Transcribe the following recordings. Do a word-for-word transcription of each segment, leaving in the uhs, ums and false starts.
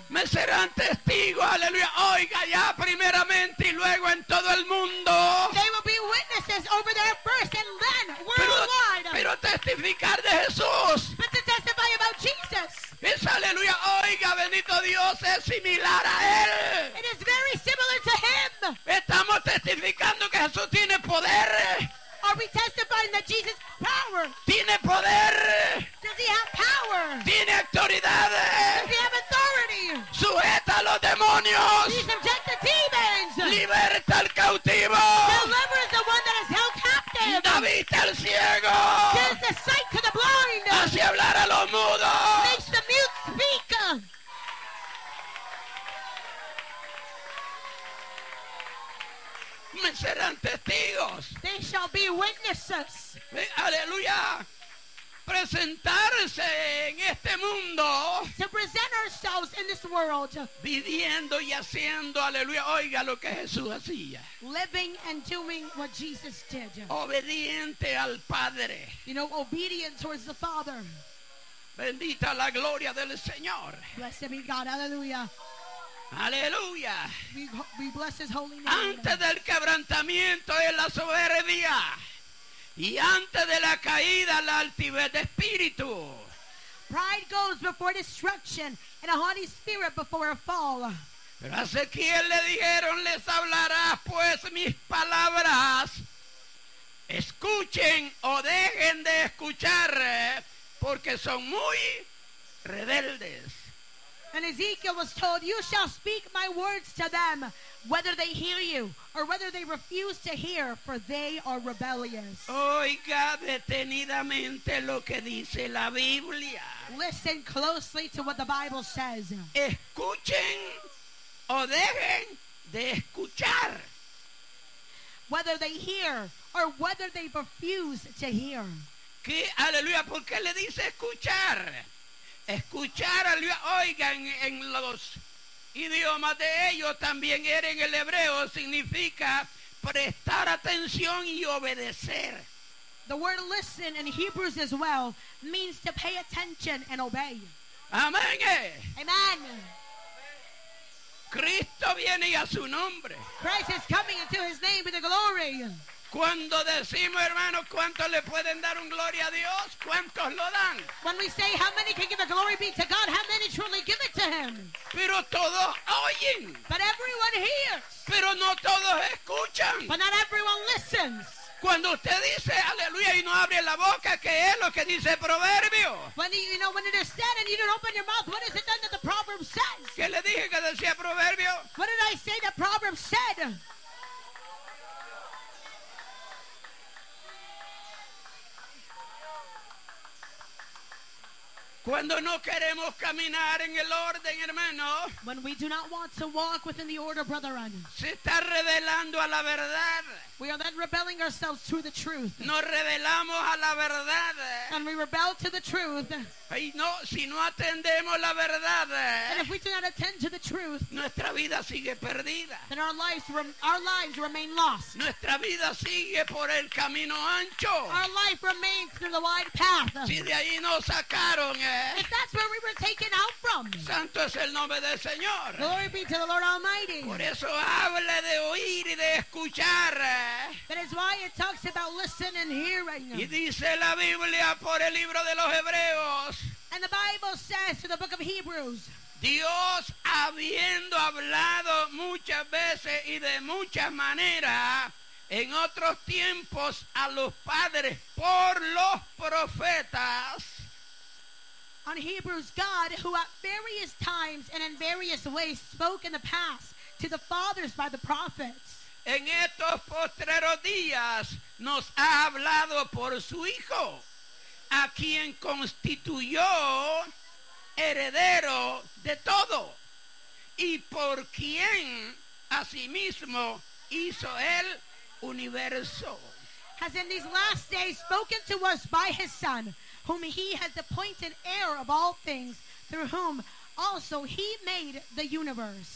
Me serán testigos, aleluya. Oiga, ya primeramente y luego en todo el mundo. They will be witnesses over there first and then Pero, worldwide. pero testificar de Jesús But to testify about Jesus, es, aleluya, oiga, bendito Dios, es similar a Él. it is very similar to him. Estamos testificando que Jesús tiene poder. Are we testifying that Jesus has power? Tiene poder. Does he have power? Tiene autoridad. Does he have authority? Sujeta a los demonios. He subjects the demons. Liberta al cautivo. Delivers the one that is held captive. Da vista al ciego. Gives the sight to the blind. Hace hablar a los mudos. Makes the mute speak. Me serán testigos. They shall be witnesses. Aleluya. Presentarse en este mundo. To present ourselves in this world. Viviendo y haciendo, aleluya. Oiga lo que Jesús hacía. Living and doing what Jesus did. Obediente al Padre. You know, obedient towards the Father. Bendita la gloria del Señor. Blessed be God. Hallelujah. Aleluya. We, we bless his holy name. Antes del quebrantamiento es la soberbia. Y antes de la caída la altivez de espíritu. Pride goes before destruction and a haughty spirit before a fall. Pero a Ezequiel le dijeron, les hablarás pues mis palabras. Escuchen o dejen de escuchar, porque son muy rebeldes. And Ezekiel was told, you shall speak my words to them, whether they hear you or whether they refuse to hear, for they are rebellious. Oiga detenidamente lo que dice la Biblia. Listen closely to what the Bible says. Escuchen o dejen de escuchar. Whether they hear or whether they refuse to hear. ¿Qué? Aleluya, ¿por qué le dice escuchar? Escuchar, aleluya, oigan, en los idiomas de ellos también era en el hebreo, significa prestar atención y obedecer. The word listen in Hebrews as well means to pay attention and obey. Amén. Amen. Cristo viene y a su nombre. Christ is coming into his name with the glory. Cuando decimos, hermanos, ¿cuántos le pueden dar un gloria a Dios? ¿Cuántos lo dan? When we say how many can give a glory be to God, how many truly give it to him? Pero todos oyen. But everyone hears. Pero no todos escuchan. But not everyone listens. Cuando usted dice aleluya y no abre la boca, ¿qué es lo que dice Proverbio? When you, you know when it is said and you don't open your mouth, what is it then that the proverb says? ¿Qué le dije que decía Proverbio? What did I say that proverb said? Cuando no queremos caminar en el orden, hermano, when we do not want to walk within the order, brethren, se está revelando a la verdad. we are then rebelling ourselves to the truth. Nos revelamos a la verdad. And we rebel to the truth. Y no, si no atendemos la verdad, And if we do not attend to the truth, nuestra vida sigue perdida. then our lives, rem- our lives remain lost. Nuestra vida sigue por el camino ancho. Our life remains through the wide path. Si de ahí nos sacaron, eh, If that's where we were taken out from, santo es el nombre del Señor. glory be to the Lord Almighty. Por eso habla de oír y de escuchar. That is why it talks about listen and hearing. Y dice la Biblia por el libro de los Hebreos, And the Bible says to the book of Hebrews, Dios habiendo hablado muchas veces y de muchas maneras en otros tiempos a los padres por los profetas. on Hebrews, God, who at various times and in various ways spoke in the past to the fathers by the prophets, En estos postreros días nos ha hablado por su Hijo, a quien constituyó heredero de todo y por quien asimismo hizo el universo. has in these last days spoken to us by his Son, whom he has appointed heir of all things, through whom also he made the universe.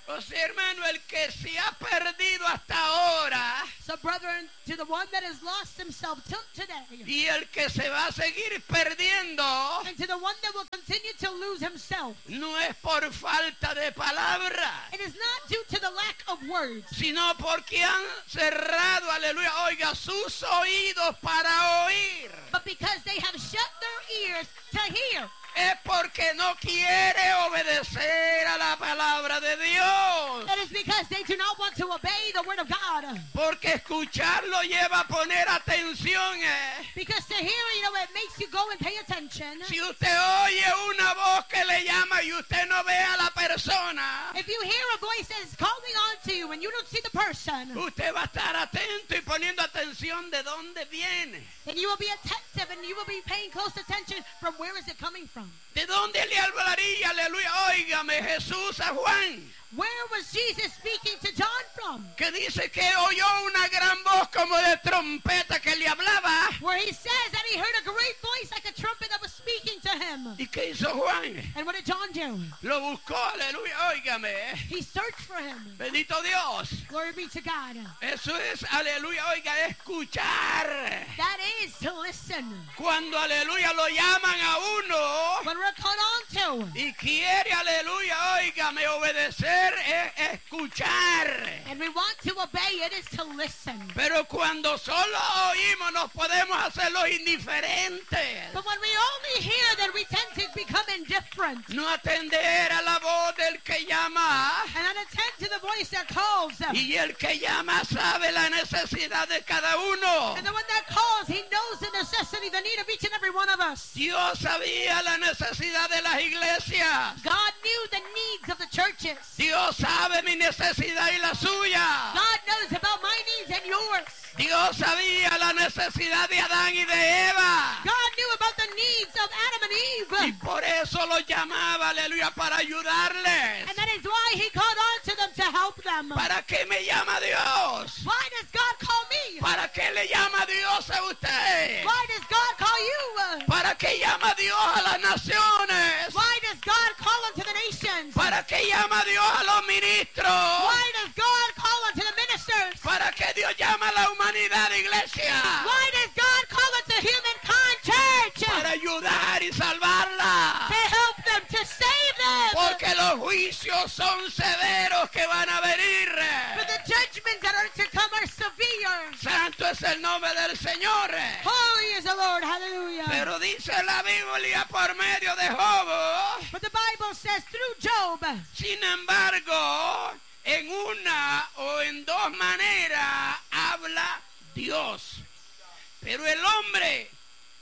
O sea, hermano, el que se ha perdido hasta ahora So, brethren, to the one that has lost himself till today, y el que se va a seguir perdiendo, and to the one that will continue to lose himself, no es por falta de palabra, it is not due to the lack of words, sino porque han cerrado, aleluya, oiga, sus oídos para oír. but because they have shut their ears to hear. Es porque no quiere obedecer a la palabra de Dios. That is because they do not want to obey the word of God. Porque escucharlo lleva a poner atención. eh. Because to hear, you know, it makes you go and pay attention. Si usted oye una voz que le llama y usted no ve a la persona, If you hear a voice that is calling on to you and you don't see the person, usted va a estar atento y poniendo atención de dónde viene. then you will be attentive and you will be paying close attention from where is it coming from. ¿De dónde le hablaría, aleluya, óigame, Jesús a Juan? Where was Jesus speaking to John from? Que dice que oyó una gran voz como de trompeta que le hablaba. Where he says that he heard a great voice like a trumpet that was speaking to him. ¿Y qué hizo Juan? And what did John do? Lo buscó, aleluya, óigame. He searched for him. Bendito Dios. Glory be to God. Eso es, aleluya, oiga, escuchar. That is to listen. Cuando, aleluya, lo llaman a uno When we're called on to. y quiere, aleluya, óigame, obedecer, es escuchar. And we want to obey, it is to listen. Pero cuando solo oímos nos podemos hacer los indiferentes. But when we only hear, then we tend to become indifferent. No atender a la voz del que llama. And not attend to the voice that calls. Y el que llama sabe la necesidad de cada uno. And the one that calls, he knows the necessity, the need of each and every one of us. Dios sabía la necesidad de las iglesias. God knew the needs of the churches. Dios sabe mi necesidad y la suya. God knows about my needs and yours. Dios sabía la necesidad de Adán y de Eva. God knew about the needs of Adam and Y Eve. por eso los llamaba, aleluya, para ayudarles. And that is why he called on to them to help them. ¿Para qué me llama Dios? Why does God call me? ¿Para qué le llama Dios a usted? Why does God call you? ¿Para qué llama Dios a las naciones? Why does God call unto the nations? ¿Para qué llama Dios a los ministros? Why does God call unto the ministers? ¿Para qué Dios llama a la humanidad, iglesia? Why does God call unto humankind, church? Para ayudar y salvarla. To help them, to save them. Porque los juicios son severos que van a venir. For the judgments that are to come are severe. Santo es el nombre del Señor. Holy is the Lord, hallelujah. Pero dice la Biblia por medio de Job. But the Bible says through Job, Sin embargo, en una o en dos maneras habla Dios. Pero el hombre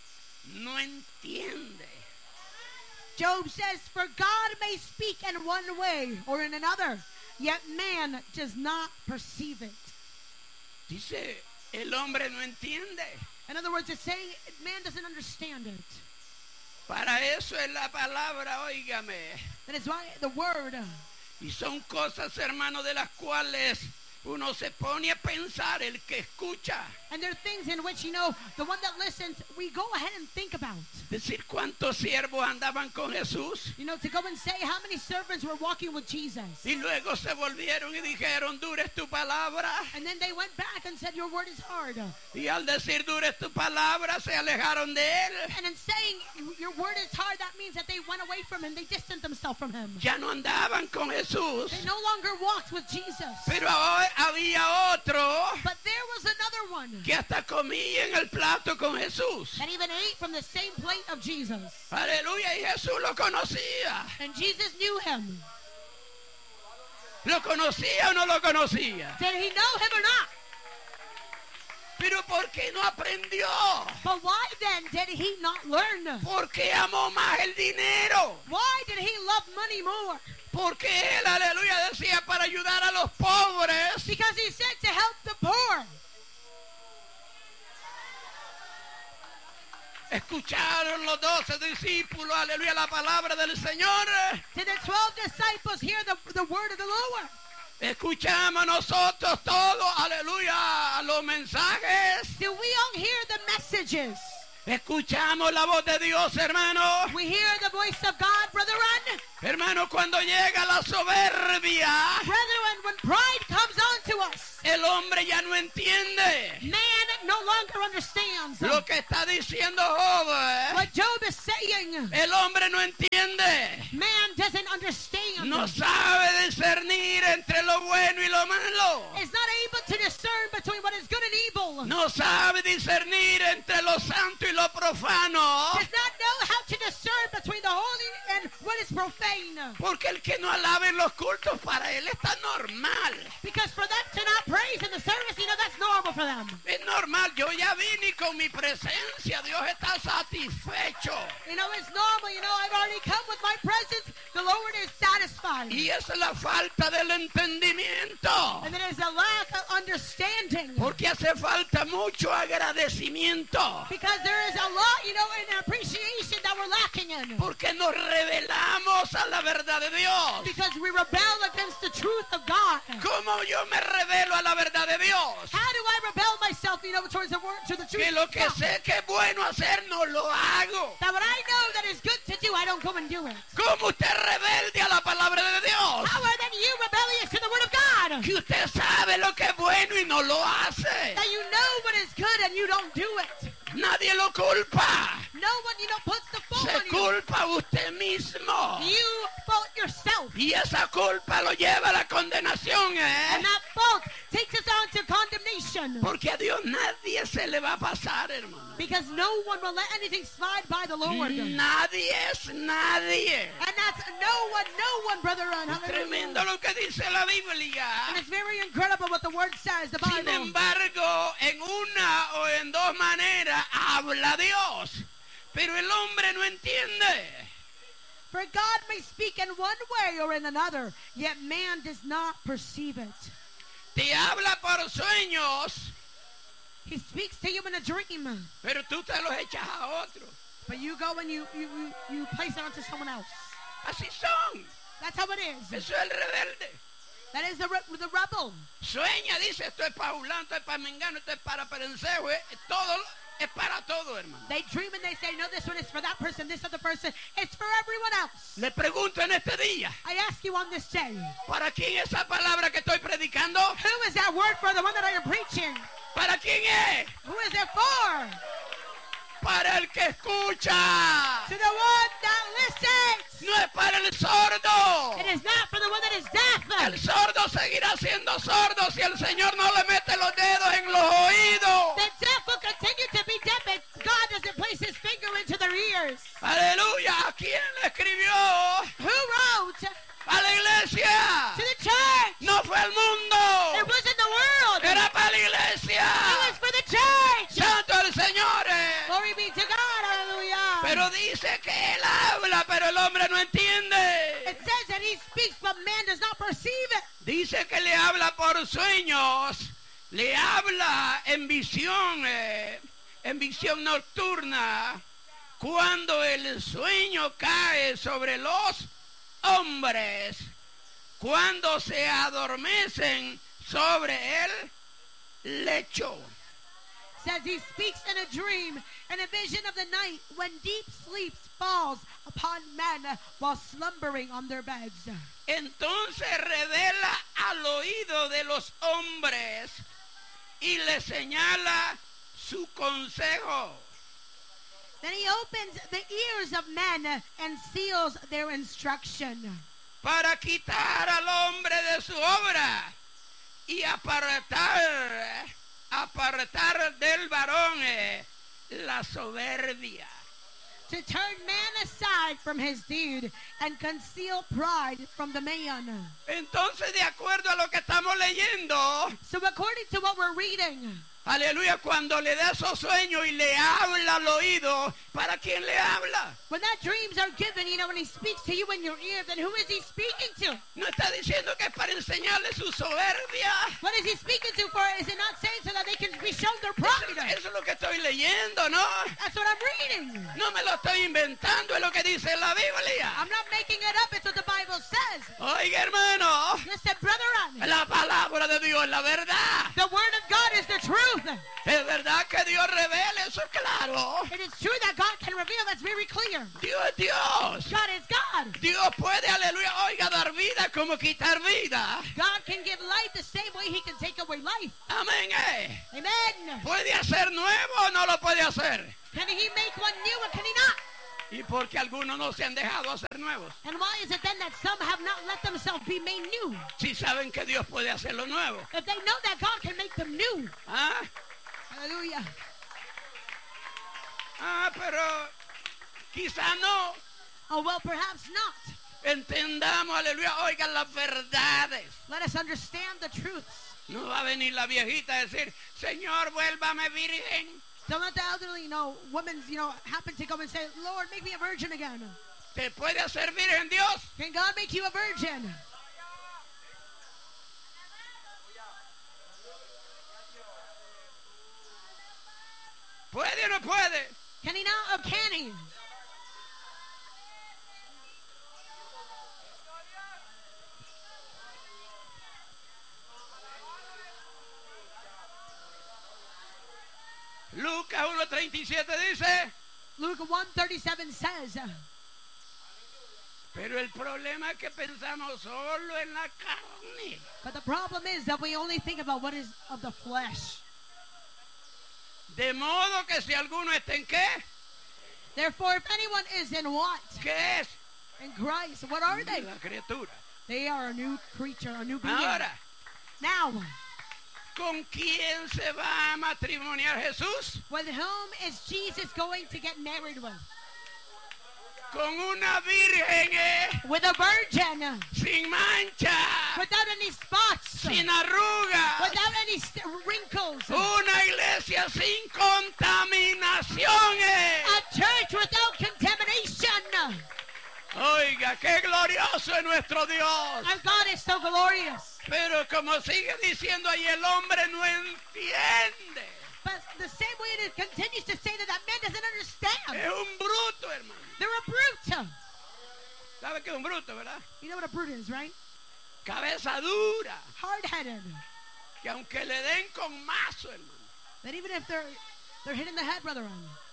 no entiende. Job says, for God may speak in one way or in another, yet man does not perceive it. Dice, el hombre no entiende. In other words, it's saying man doesn't understand it. Para eso es la palabra, óigame. That is why the word, Y son cosas, hermano, de las cuales uno se pone a pensar, el que escucha. and there are things in which, you know, the one that listens, we go ahead and think about. Decir, ¿cuántos siervos andaban con Jesús? You know, to go and say how many servants were walking with Jesus. Y luego se volvieron y dijeron, dura es tu palabra. And then they went back and said, your word is hard. Y al decir, dura es tu palabra, se alejaron de él. And in saying your word is hard, that means that they went away from him. They distanced themselves from him. Ya no andaban con Jesús. They no longer walked with Jesus. Pero ahora había otro But there was another one que hasta comía en el plato con Jesús. that even ate from the same plate of Jesus. Aleluya, y Jesús lo conocía. And Jesus knew him. ¿Lo conocía o no lo conocía? Did he know him or not? Pero ¿por qué no aprendió? But why then did he not learn? Porque amó más el dinero. Why did he love money more? Porque él, aleluya, decía para ayudar a los pobres. Because he said to help the poor. Escucharon los doce discípulos, aleluya, la palabra del Señor. Did the twelve disciples hear the, the word of the Lord? Escuchamos nosotros todos, aleluya, los mensajes. Did we all hear the messages? Escuchamos la voz de Dios, hermano. We hear the voice of God, brethren. Hermano, cuando llega la soberbia, Brethren, when pride comes on to us, el hombre ya no entiende man no longer understands lo que está diciendo Job. what Job is saying. El hombre no entiende. Man doesn't understand. No sabe discernir entre lo bueno y lo malo. Is not able to discern between what is good and evil. No sabe discernir entre lo santo y lo profano. Does not know how to discern between the holy and what is profane. Porque el que no alabe en los cultos para él está normal. Because for them to not praise in the service, you know, that's normal for them. Es normal. Yo ya vine y con mi presencia Dios está satisfecho. You know, it's normal. You know, I've already come with my presence. The Lord is satisfied. Y esa es la falta del entendimiento. And there is a lack of understanding. Porque hace falta mucho agradecimiento. Because there is a lot, you know, in appreciation that we're lacking in. Porque nos revelamos a la verdad de Dios. Because we rebel against the truth of God. ¿Cómo yo me revelo a la verdad de Dios? How do I rebel myself, you know, towards the word, to the truth Que lo of que God? sé que es bueno hacer no lo hago. That what I know that is good to do, I don't go and do it. ¿Cómo usted rebelde a la palabra de Dios? How are then you rebellious to the word of God? Que usted sabe lo que es bueno y no lo hace. That you know what is good and you don't do it. Nadie lo culpa. No one, you know, puts the fault Se on you. culpa usted mismo. You fault yourself. Y esa culpa lo lleva a la condenación, And ¿eh? that fault takes us on to condemnation. Porque a Dios nadie se le va a pasar, hermano. Because no one will let anything slide by the Lord. And Nadie es nadie. that's no one, no one, brother. And Tremendo lo que dice la Biblia. it's very incredible what the word says, the Sin Bible. embargo, en una o en dos maneras habla Dios, pero el hombre no entiende. For God may speak in one way or in another, yet man does not perceive it. Te habla por sueños, He speaks to you in a dream, pero tú te los echas a otro. but you go and you, you, you, you place it onto someone else. Así son. That's how it is. Eso es el rebelde. That is the, re- the rebel. Sueña, dice, esto es para Julano, esto es para Mengano, esto es para Perencejo, eh, todo es para todo, hermano. They dream and they say, no, this one is for that person, this other person. It's for everyone else. Le pregunto en este día, I ask you on this day, ¿para quién esa palabra que estoy predicando? who is that word for, the one that I am preaching? ¿Para quién es? Who is it for? Para el que escucha. To the one that listens. No es para el sordo. It is not for the one that is deaf. El sordo seguirá siendo sordo si el Señor no le mete los dedos en los oídos. The deaf will continue to be deaf if God doesn't place his finger into their ears. Aleluya. ¿A quién le escribió? Who wrote A la iglesia. to the church? No fue al It mundo. wasn't the world. Era para la iglesia. It was for the church. Santo el Señor. Glory be to God. Hallelujah. Pero dice que él habla, pero el hombre no entiende. It says that he speaks, but man does not perceive it. Dice que le habla por sueños, le habla en visión, eh, en visión nocturna, cuando el sueño cae sobre los hombres, cuando se adormecen sobre el lecho. Says he speaks in a dream, in a vision of the night, when deep sleep falls upon men while slumbering on their beds. Entonces revela al oído de los hombres y le señala su consejo. Then he opens the ears of men and seals their instruction, Para quitar al hombre de su obra y apartar, apartar del varón eh, la soberbia. to turn man aside from his deed and conceal pride from the man. Entonces, de acuerdo a lo que estamos leyendo, So according to what we're reading, aleluya, cuando le da esos sueños y le habla al oído, ¿para quién le habla? when that dreams are given, you know, when he speaks to you in your ear, then who is he speaking to? No está diciendo que es para enseñarle su soberbia. What is he speaking to for? Is it not saying so that they can be shown their pride? Eso es lo que estoy leyendo, ¿no? That's what I'm reading. No me lo estoy inventando, es lo que dice la Biblia. I'm not making it up. It's what the Bible says. Oiga, hermano, Listen, brethren, la palabra de Dios es la verdad. the word of God is the truth. Es verdad que Dios revela, eso es claro, claro. It is true that God can reveal. That's very clear. Dios es Dios. God is God. Dios puede, aleluya, oiga, dar vida como quitar vida. God can give life the same way he can take away life. Amén. eh. Amen. ¿Puede hacer nuevo o no lo puede hacer? Can he make one new and can he not? ¿Y por qué algunos no se han dejado hacer nuevos? And why is it then that some have not let themselves be made new? Si saben que Dios puede hacerlo nuevo. If they know that God can make them new. ¿Ah? Hallelujah. Ah, pero quizá no. Oh, well, perhaps not. Entendamos, aleluya, oigan las verdades. Let us understand the truths. No va a venir la viejita a decir, Señor, vuélvame virgen. Don't let the elderly, you know, women, you know, happen to come and say, Lord, make me a virgin again. ¿Te puede hacer virgen Dios? Can God make you a virgin? ¿Puede o no puede? Can he not or can he? Lucas uno treinta y siete dice, Luke one thirty-seven says, pero el problema es que pensamos solo en la carne. but the problem is that we only think about what is of the flesh. De modo que si alguno está en qué, Therefore, if anyone is in what? ¿qué es? In Christ. What are they? La criatura. They are a new creature, a new being. Ahora, Now, ¿con quién se va a matrimoniar Jesús? with whom is Jesus going to get married with? Con una virgen, eh, With a virgin, sin mancha, without any spots, sin arrugas, without any st- wrinkles, una iglesia sin contaminación. eh. a church without contamination. Oiga, qué glorioso es nuestro Dios. Our God is so glorious. Pero como sigue diciendo ahí, el hombre no entiende. But the same way it continues to say that that man doesn't understand. Es un bruto, hermano. They're a brute. ¿Sabe qué es un bruto, verdad? You know what a brute is, right? Cabeza dura. Hard-headed. Que aunque le den con mazo, hermano. That even if they're they're hitting the head, brethren,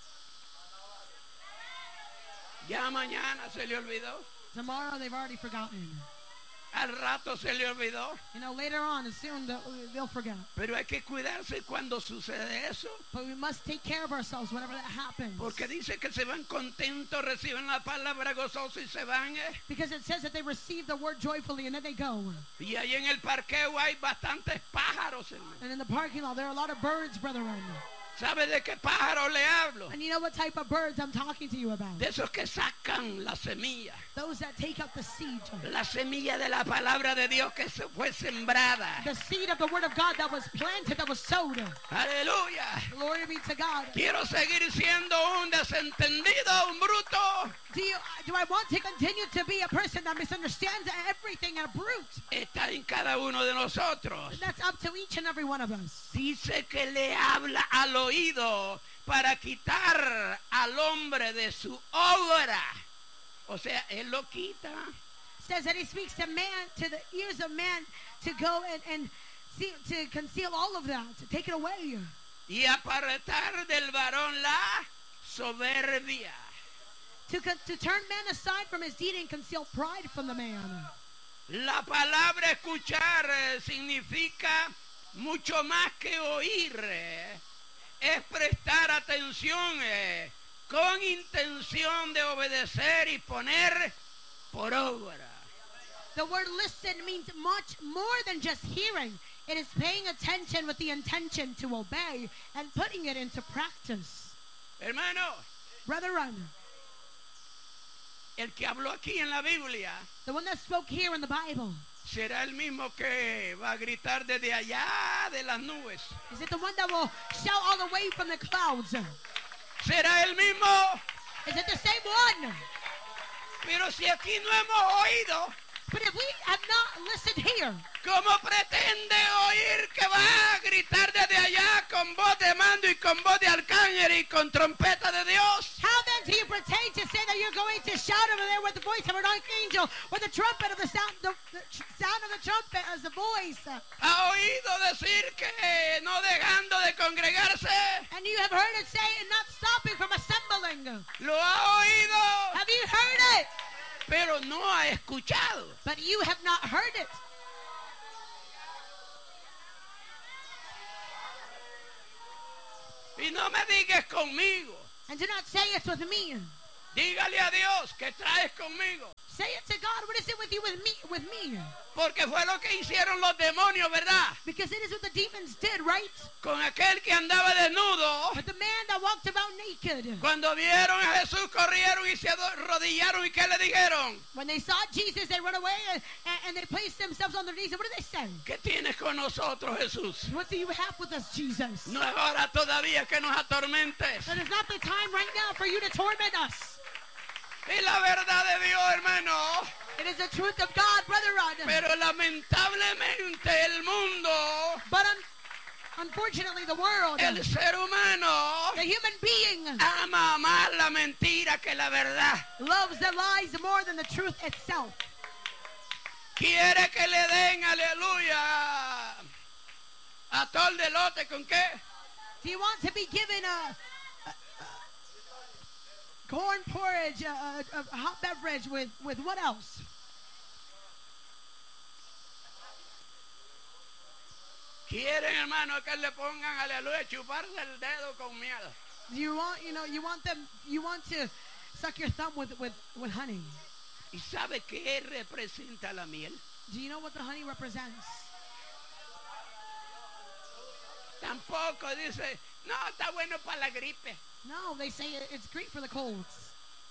Ya mañana se le olvidó. tomorrow they've already forgotten. Al rato se le olvidó. You know, later on, soon they'll, they'll forget. Pero hay que cuidarse cuando sucede eso. But we must take care of ourselves whenever that happens. Porque dice que se van contentos, reciben la palabra gozoso y se van. eh. Because it says that they receive the word joyfully and then they go. Y ahí en el parqueo hay bastantes pájaros, hermano. And in the parking lot, there are a lot of birds, brethren. ¿Sabe de qué pájaro le hablo? And you know what type of birds I'm talking to you about? De esos que sacan la semilla. Those that take up the seed. La semilla de la palabra de Dios que se fue sembrada. The seed of the word of God that was planted, that was sowed. Aleluya. Glory be to God. Quiero seguir siendo un desentendido, un bruto. Do you, do I want to continue to be a person that misunderstands everything and a brute? Está en cada uno de nosotros. That's up to each and every one of us. Dice que le habla al oído para quitar al hombre de su obra. O sea, él lo quita. Says that he speaks to man, to the ears of man, to go and, and see, to conceal all of that, to take it away. Y apartar del varón la soberbia. To, con- to turn man aside from his deed and conceal pride from the man. La palabra escuchar eh, significa mucho más que oír. eh. Es prestar atención eh, con intención de obedecer y poner por obra. The word listen means much more than just hearing. It is paying attention with the intention to obey and putting it into practice. Hermano, Brethren, el que habló aquí en la Biblia the one that spoke here in the Bible, será el mismo que va a gritar desde allá de las nubes. is it the one that will shout all the way from the clouds? Será el mismo. Is it the same one? Pero si aquí no hemos oído, But if we have not listened here, ¿cómo pretende oír que va a gritar desde allá con voz de mando y con voz de arcángel y con trompeta de Dios? how then do you pretend to say that you're going to shout over there with the voice of an archangel, with the trumpet of the sound, the, the tr- sound of the trumpet as the voice? ¿Ha oído decir que no dejando de congregarse? And you have heard it say, not stopping from assembling. ¿Lo ha oído? Have you heard it? Pero no ha escuchado. But you have not heard it. Y no me digas conmigo. And do not say it's with me. Dígale a Dios que traes conmigo. Say it to God. What is it with you with me? With me? Porque fue lo que hicieron los demonios, ¿verdad? Because it is what the demons did, right? Con aquel que andaba desnudo. But the man that walked about naked. Cuando vieron a Jesús, corrieron y se arrodillaron. ¿Y qué le dijeron? When they saw Jesus, they run away and, and they placed themselves on their knees. And what did they say? ¿Qué tienes con nosotros, Jesús? What do you have with us, Jesus? No es hora todavía que nos atormentes. It is not the time right now for you to torment us. Y la verdad de Dios, hermano. It is the truth of God, brother Rod. Pero lamentablemente el mundo, But un- unfortunately, the world, el ser humano, the human being, ama más la mentira que la verdad. loves the lies more than the truth itself. Quiere que le den, aleluya, atol de lote, ¿con qué? Do you want to be given a, a, a corn porridge, a, a, a hot beverage with, with what else? Quieren, hermano, que le pongan, aleluya, chuparse el dedo con miel. Do you want, you know, you want them, you want to suck your thumb with, with, with honey. ¿Y sabe qué representa la miel? Do you know what the honey represents? Tampoco dice, no, está bueno para la gripe. No, they say it- it's great for the colds.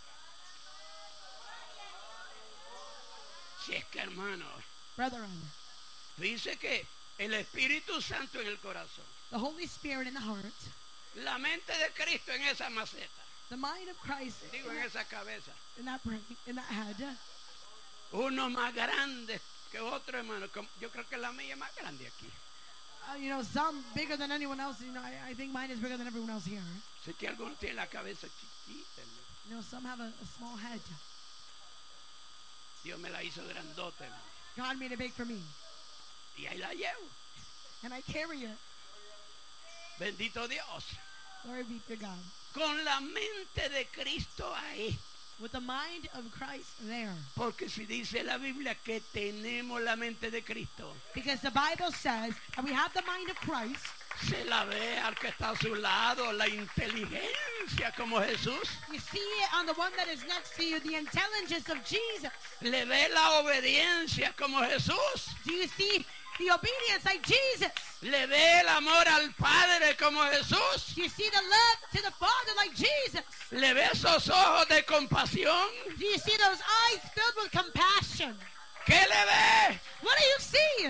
Si es que, hermano, Brethren, dice que el Espíritu Santo en el corazón, the Holy Spirit in the heart, la mente de Cristo en esa maceta, the mind of Christ digo en esa cabeza, in that brain, in that head, uno más grande que otro, hermano. Como- Yo creo que la mía es más grande aquí. uh, you know, some bigger than anyone else. You know, I, I think mine is bigger than everyone else here. Sé que algunos tienen la cabeza chiquita. ¿no? You know, some have a, a small head. Dios me la hizo grandota, hermano. God made it big for me, Y ahí la llevo. and I carry it. Bendito Dios. Glory be to God. Con la mente de Cristo ahí. With the mind of Christ there. Porque si dice la Biblia que tenemos la mente de Cristo, Because the Bible says that we have the mind of Christ. se la ve al que está a su lado, la inteligencia como Jesús. You see it on the one that is next to you, the intelligence of Jesus. Le ve la obediencia como Jesús. Do you see the obedience like Jesus? Le ve el amor al Padre como Jesús. Do you see the love to the Father like Jesus? Le ve esos ojos de compasión. Do you see those eyes filled with compassion? ¿Qué le ve? What do you see?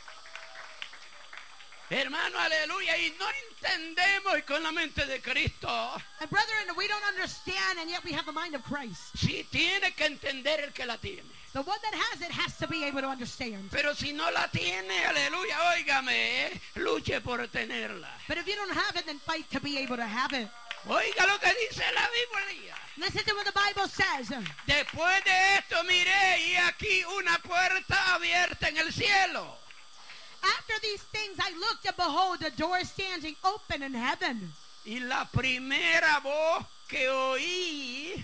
Hermano, aleluya. Y no entendemos y con la mente de Cristo. And brethren, we don't understand, and yet we have the mind of Christ. Si tiene que entender el que la tiene. The one that has it has to be able to understand. Pero si no la tiene, aleluya, óigame, eh, luche por tenerla. But if you don't have it, then fight to be able to have it. Oiga lo que dice la Biblia. Listen to what the Bible says. Después de esto miré y aquí una puerta abierta en el cielo. After these things I looked, and behold, a door standing open in heaven. Y la primera voz que oí,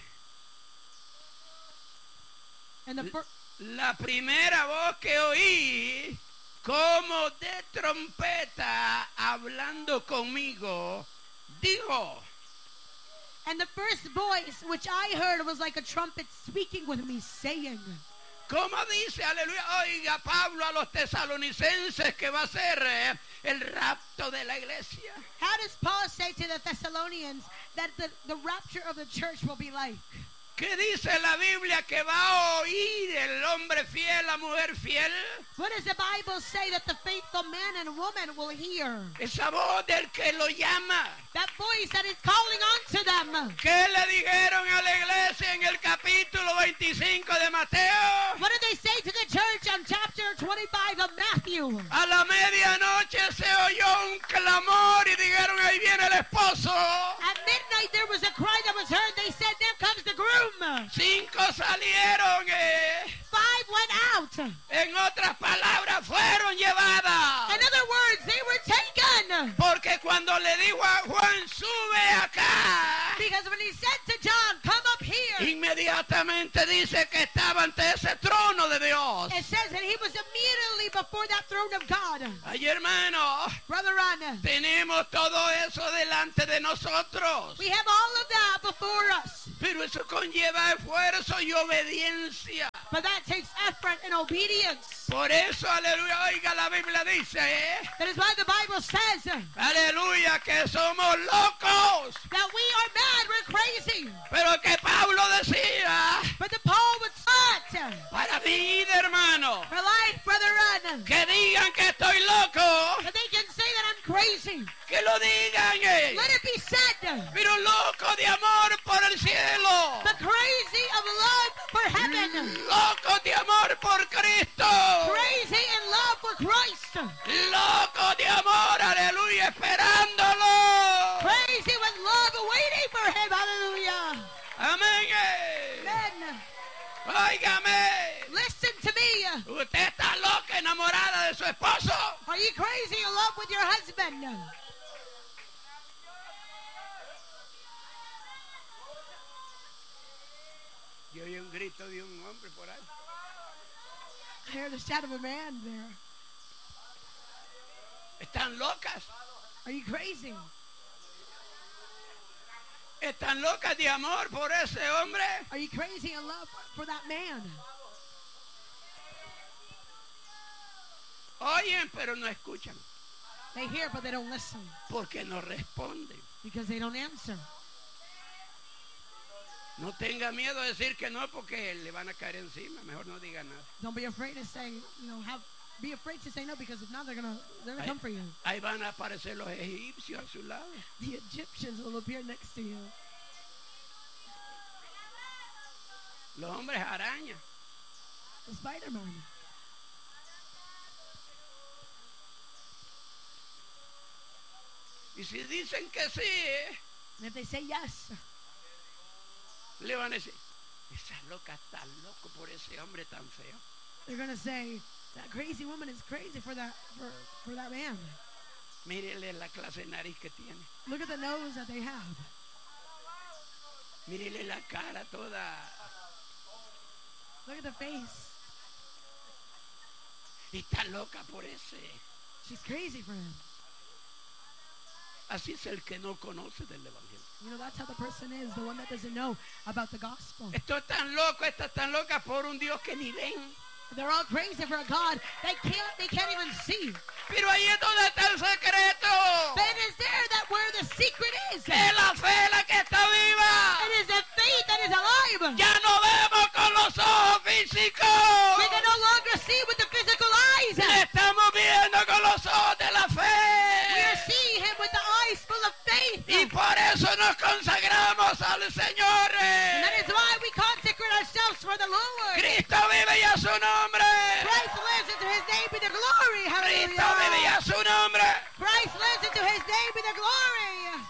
And the fir- la primera voz que oí, como de trompeta hablando conmigo, dijo, and the first voice which I heard was like a trumpet speaking with me, saying, como dice, aleluya, oiga Pablo a los tesalonicenses que va a ser eh, el rapto de la iglesia. how does Paul say to the Thessalonians that the, the rapture of the church will be like? ¿Qué dice la Biblia? Que va a oír el hombre fiel, la mujer fiel? What does the Bible say that the faithful man and woman will hear? Esa voz del que lo llama. That voice that is calling unto them. ¿Qué le dijeron a la iglesia en el capítulo veinticinco de Mateo? What did they say to the church on chapter twenty-five of Matthew? A la medianoche se oyó un clamor y dijeron, ahí viene el esposo. At midnight there was a cry that was heard. They said, there comes the groom. Cinco salieron, eh, Five went out. en otras palabras, fueron llevadas. In other words, they were taken. Porque cuando le dijo a Juan, sube acá, Because when he said to John, come up here, inmediatamente dice que estaba ante ese trono de Dios. it says that he was immediately before that throne of God. Ay, hermano, Brother Ron, tenemos todo eso delante de nosotros. we have all of that before us. Pero eso conlleva esfuerzo y obediencia. But that takes effort and obedience. Por eso, aleluya, oiga, la Biblia dice, ¿eh? That is why the Bible says Aleluya, que somos locos. that we are mad, we're crazy. Pero que Pablo decía, But the Paul would not. para mi vida, hermano, For life, Brother Ron, que digan que estoy loco, that they can say that I'm crazy. que lo digan, eh. Let it be said. Pero loco de amor por el cielo, The crazy of love for heaven. loco de amor por Cristo, Crazy in love for Christ. loco de amor, aleluya, esperándolo. Crazy with love waiting for him. Hallelujah. Amén. eh. Amen. Óigame, Listen to me. usted está loca, enamorada de su esposo. Are you crazy in love with your husband? Yo oí un grito de un hombre por ahí. I hear the shout of a man there. Están locas, Are you crazy? están locas de amor por ese hombre. Are you crazy in love for that man? Oyen, pero no escuchan, They hear, but they don't listen porque no responden. because they don't answer. No tenga miedo de decir que no, porque le van a caer encima. Mejor no diga nada. Don't be afraid to say, you know, have be afraid to say no because if not, they're gonna they're gonna Ahí, come for you. ahí van a aparecer los egipcios a su lado. The Egyptians will appear next to you. Los hombres araña. The Spider-Man. Y si dicen que sí, And if they say yes, le van a decir, esa loca está loco por ese hombre tan feo. they're gonna say that crazy woman is crazy for that for, for that man. Mírele la clase de nariz que tiene. Look at the nose that they have. Mírele la cara toda. Look at the face. Y está loca por ese. She's crazy for him. Así es el que no conoce del evangelio. You know, that's how the person is, the one that doesn't know about the gospel. Esto es tan loco, esta es tan loca por un Dios que ni ven. They're all crazy for a God they can't they can't even see. Pero ahí es donde está el secreto. But it is there that where the secret is. Es la fe la que está viva. It is the faith that is alive. Ya no vemos con los ojos físicos. We can no longer see with the physical eyes. Le estamos viendo con los ojos de la We are fe. seeing him with the eyes full of faith. Y por eso nos consagramos al Señor. And that is why we consecrate ourselves for the Lord. Cristo vive y a su nombre. Christ lives, and to his name be the glory. Cristo vive y Hallelujah. a su nombre. Christ lives, and to his name be the glory.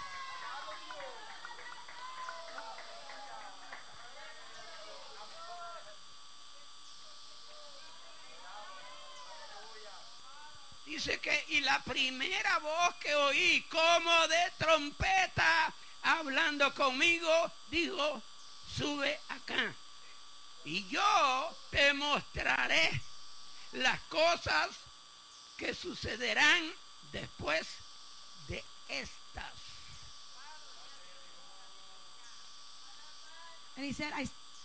Dice que, y la primera voz que oí como de trompeta hablando conmigo, dijo, sube acá. Y yo te mostraré las cosas que sucederán después de estas. And he said, I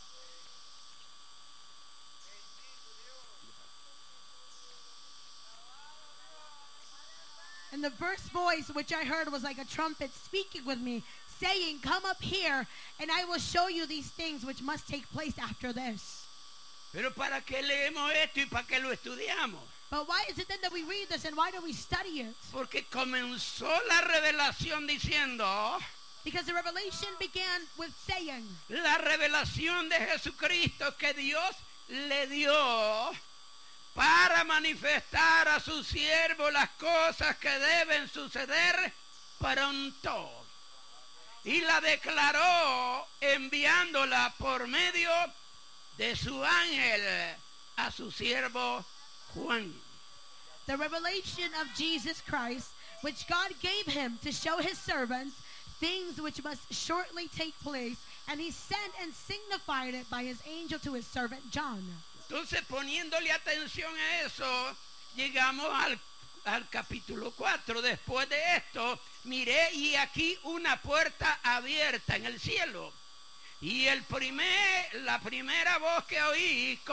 And the first voice which I heard was like a trumpet speaking with me, saying, come up here, and I will show you these things which must take place after this. Pero ¿para qué leemos esto y para qué lo estudiamos? But why is it then that we read this and why do we study it? Porque comenzó la revelación diciendo, Because the revelation began with saying, la revelación de Jesucristo que Dios le dio para manifestar a su siervo las cosas que deben suceder pronto. Y la declaró enviándola por medio de su ángel a su siervo Juan. the revelation of Jesus Christ, which God gave him to show his servants things which must shortly take place, and he sent and signified it by his angel to his servant John. Entonces, poniéndole atención a eso, llegamos al, al capítulo cuatro. Después de esto, miré y aquí una puerta abierta en el cielo. Y el primer, la primera voz que oí